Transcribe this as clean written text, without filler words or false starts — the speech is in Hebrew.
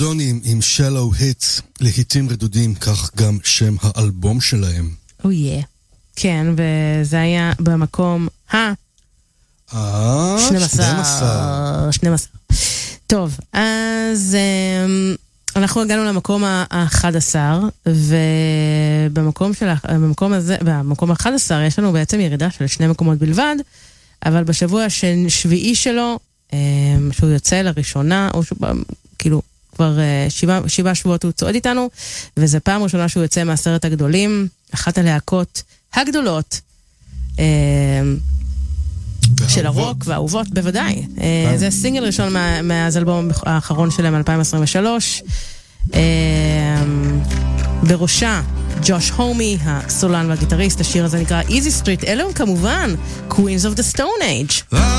עם Shallow Hits, להיטים רדודים, כך גם שם האלבום שלהם. כן, וזה היה במקום 12. טוב, אז אנחנו הגענו למקום ה-11, ובמקום ה-11 יש לנו בעצם ירידה של 2 מקומות בלבד, אבל בשבוע השביעי שלו, שהוא יוצא לראשונה, או שהוא כאילו כבר 7 שבועות הוא צועד איתנו, וזה פעם ראשונה שהוא יוצא מהסרט הגדולים, אחת הלהקות הגדולות של הרוק והאהובות, בוודאי. זה סינגל ראשון מהאלבום האחרון שלהם, 2023. בראשה ג'וש הומי, הסולן והגיטריסט. השיר הזה נקרא Easy Street. אלו הם כמובן Queens of the Stone Age.